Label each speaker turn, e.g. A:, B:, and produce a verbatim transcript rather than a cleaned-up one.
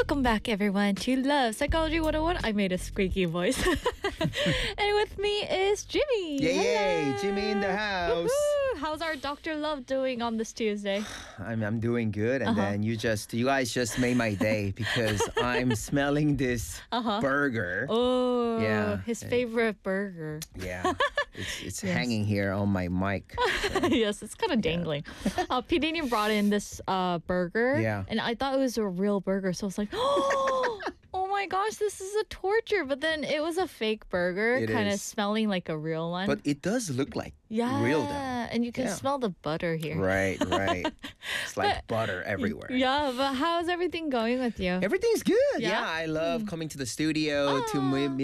A: Welcome back, everyone, to Love Psychology one oh one. I made a squeaky voice. And with me is Jimmy.
B: Yay, yay,
A: Hello.
B: Jimmy in the house.
A: Woohoo. How's our Doctor Love doing on this Tuesday?
B: I'm I'm doing good, and
A: Uh-huh.
B: then you just you guys just made my day because I'm smelling this
A: Uh-huh.
B: burger.
A: Oh,
B: Yeah.
A: his favorite burger.
B: Yeah, it's it's
A: Yes.
B: hanging here on my mic. So,
A: Yes, it's kind of dangling. uh, P D brought in this uh, burger,
B: Yeah.
A: and I thought it was a real burger, so I was like, oh, oh my gosh, this is a torture. But then it was a fake burger,
B: It
A: kind of
B: is.
A: smelling like a real one.
B: but it does look like
A: yeah,
B: real though.
A: and you can
B: Yeah.
A: smell the butter here.
B: Right, right. It's like
A: But-
B: butter everywhere.
A: Yeah, but how's everything going with you?
B: Everything's good.
A: Yeah?
B: Yeah, I love coming to the studio to
A: Ah.
B: meet